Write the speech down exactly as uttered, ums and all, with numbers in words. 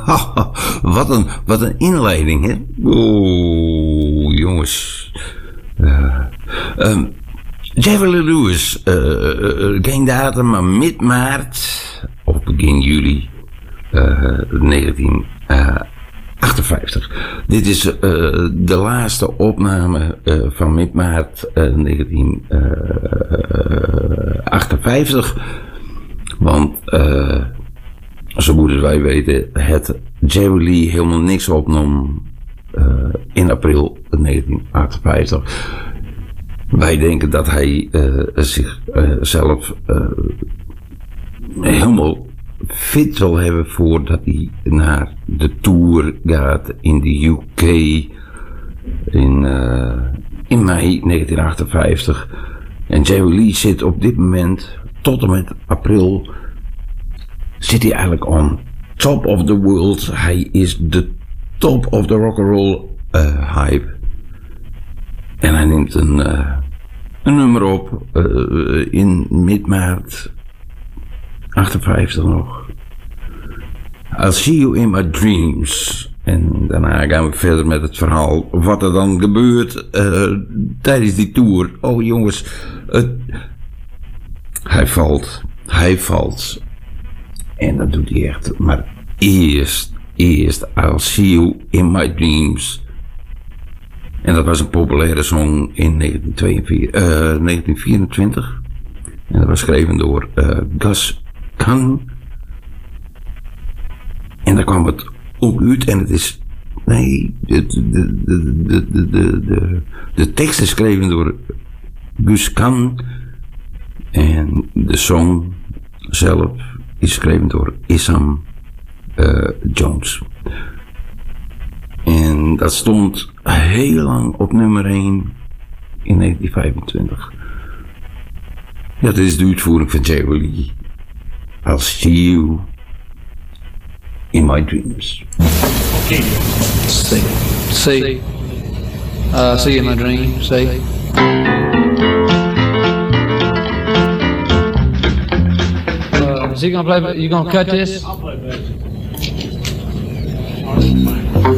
wat, een, wat een inleiding, hè? Oeh, jongens. Uh, um, Jerry Lee Lewis, uh, uh, geen datum, maar mid maart of begin juli uh, negentien achtenvijftig. Dit is uh, de laatste opname uh, van mid maart uh, negentien achtenvijftig. Want uh, zo goed als wij weten, het Jerry Lee helemaal niks opnam uh, in april negentien achtenvijftig. Wij denken dat hij uh, zichzelf uh, uh, helemaal fit zal hebben voordat hij naar de tour gaat in de U K in, uh, in mei negentien achtenvijftig. En Jerry Lee zit op dit moment, tot en met april, zit hij eigenlijk on top of the world. Hij is de top of the rock'n'roll uh, hype. En hij neemt een, uh, een nummer op uh, in mid maart achtenvijftig nog. I'll see you in my dreams. En daarna gaan we verder met het verhaal wat er dan gebeurt uh, tijdens die tour. Oh jongens, uh, hij valt, hij valt. En dat doet hij echt. Maar eerst, eerst I'll see you in my dreams. En dat was een populaire song in negentien tweeënveertig, uh, negentien vierentwintig. En dat was geschreven door uh, Gus Kahn. En daar kwam het ook uit. En het is... Nee, de, de, de, de, de, de, de, de tekst is geschreven door Gus Kahn. En de song zelf is geschreven door Issam uh, Jones. En dat stond heel lang op nummer één in negentien vijfentwintig. Ja, dit is de uitvoering van Jerry Lee. I'll see you in my dreams. Okay. See, see, uh, see you in my dreams. See. Uh, is he gonna play? You gonna cut this? I'll play bass.